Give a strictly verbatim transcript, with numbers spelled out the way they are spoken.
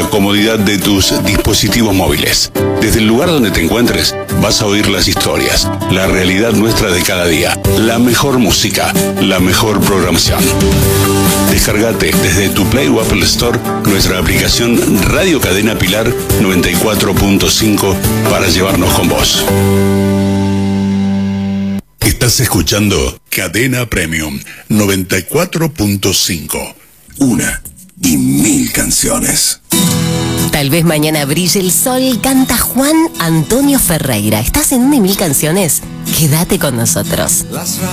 la comodidad de tus dispositivos móviles. Desde el lugar donde te encuentres, vas a oír las historias, la realidad nuestra de cada día, la mejor música, la mejor programación. Descargate desde tu Play o Apple Store nuestra aplicación Radio Cadena Pilar noventa y cuatro punto cinco para llevarnos con vos. Estás escuchando Cadena Premium noventa y cuatro punto cinco. Una y mil canciones. Tal vez mañana brille el sol, canta Juan Antonio Ferreira. ¿Estás en una y mil canciones? Quédate con nosotros.